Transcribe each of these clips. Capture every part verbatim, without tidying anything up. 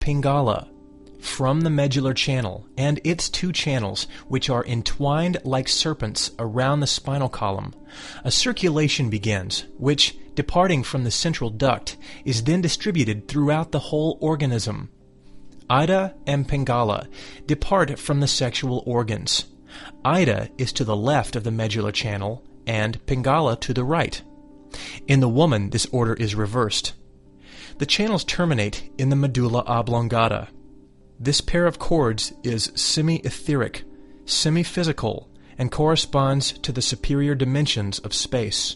Pingala, from the medular channel and its two channels, which are entwined like serpents around the spinal column, a circulation begins, which, departing from the central duct, is then distributed throughout the whole organism. Ida and Pingala depart from the sexual organs. Ida is to the left of the medular channel, and Pingala to the right. In the woman, this order is reversed. The channels terminate in the medulla oblongata. This pair of cords is semi-etheric, semi-physical, and corresponds to the superior dimensions of space.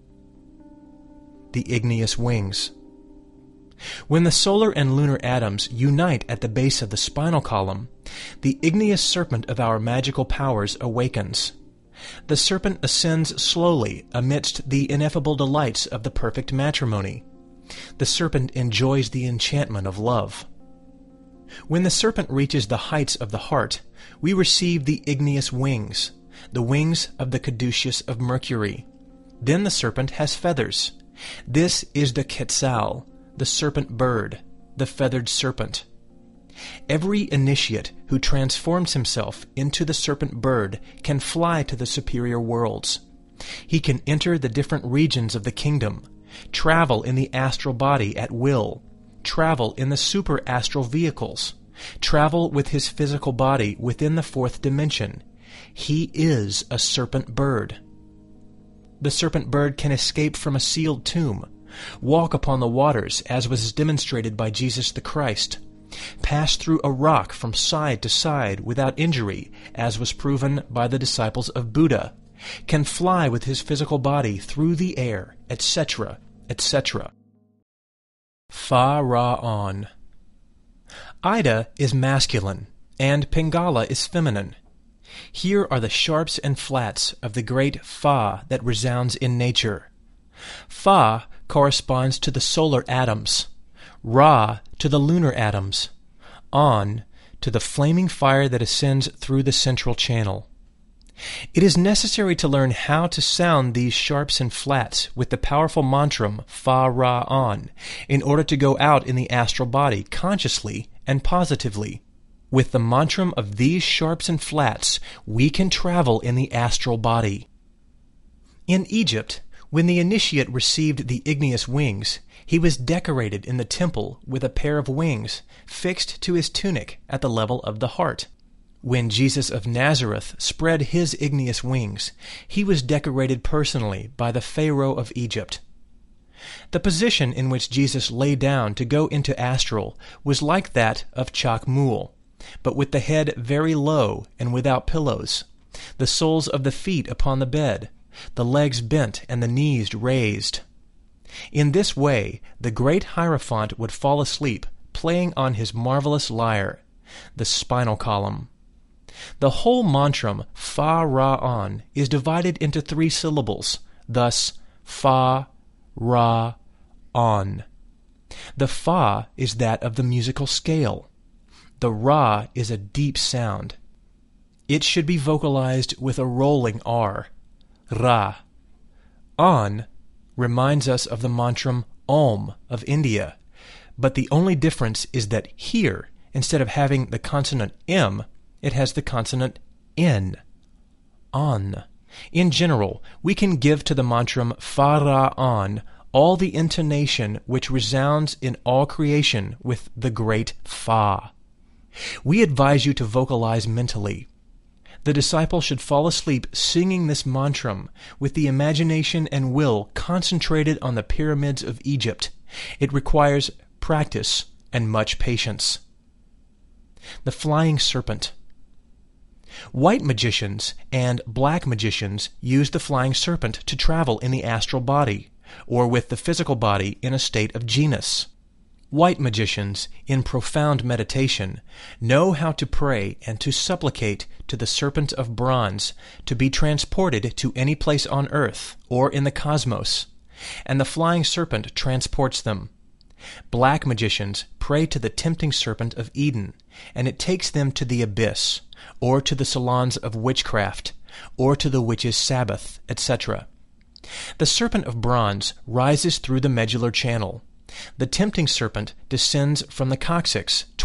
The igneous wings. When the solar and lunar atoms unite at the base of the spinal column, the igneous serpent of our magical powers awakens. The serpent ascends slowly amidst the ineffable delights of the perfect matrimony. The serpent enjoys the enchantment of love. When the serpent reaches the heights of the heart, we receive the igneous wings, the wings of the caduceus of Mercury. Then the serpent has feathers. This is the quetzal, the serpent bird, the feathered serpent. Every initiate who transforms himself into the serpent bird can fly to the superior worlds. He can enter the different regions of the kingdom, travel in the astral body at will, travel in the super-astral vehicles, travel with his physical body within the fourth dimension. He is a serpent bird. The serpent bird can escape from a sealed tomb, walk upon the waters as was demonstrated by Jesus the Christ, pass through a rock from side to side without injury as was proven by the disciples of Buddha, can fly with his physical body through the air, et cetera, et cetera. Fa-ra-on. Ida is masculine, and Pingala is feminine. Here are the sharps and flats of the great Fa that resounds in nature. Fa corresponds to the solar atoms, Ra to the lunar atoms, On to the flaming fire that ascends through the central channel. It is necessary to learn how to sound these sharps and flats with the powerful mantram Fa-ra-on in order to go out in the astral body consciously and positively. With the mantram of these sharps and flats, we can travel in the astral body. In Egypt, when the initiate received the igneous wings, he was decorated in the temple with a pair of wings fixed to his tunic at the level of the heart. When Jesus of Nazareth spread his igneous wings, he was decorated personally by the Pharaoh of Egypt. The position in which Jesus lay down to go into astral was like that of Chakmul, but with the head very low and without pillows, the soles of the feet upon the bed, the legs bent and the knees raised. In this way, the great Hierophant would fall asleep playing on his marvelous lyre, the spinal column. The whole mantram Fa-ra-on is divided into three syllables, thus Fa-ra-on. The Fa is that of the musical scale. The Ra is a deep sound. It should be vocalized with a rolling R. Ra. On reminds us of the mantram Om of India, but the only difference is that here, instead of having the consonant M, it has the consonant N. On. In general, we can give to the mantram Fa-ra-on all the intonation which resounds in all creation with the great Fa. We advise you to vocalize mentally. The disciple should fall asleep singing this mantram with the imagination and will concentrated on the pyramids of Egypt. It requires practice and much patience. The flying serpent. White magicians and black magicians use the flying serpent to travel in the astral body, or with the physical body in a state of genus. White magicians, in profound meditation, know how to pray and to supplicate to the serpent of bronze to be transported to any place on earth or in the cosmos, and the flying serpent transports them. Black magicians pray to the tempting serpent of Eden, and it takes them to the abyss, or to the salons of witchcraft, or to the witches' Sabbath, et cetera. The serpent of bronze rises through the medular channel. The tempting serpent descends from the coccyx